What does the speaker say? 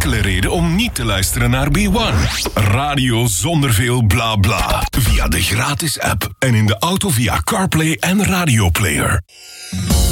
enkele reden om niet te luisteren naar B1. Radio zonder veel bla bla. Via de gratis app en in de auto via CarPlay en Radio Player.